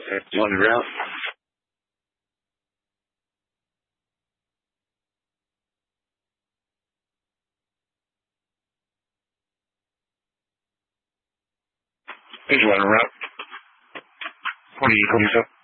One route. Here's one route. What are you calling, sir?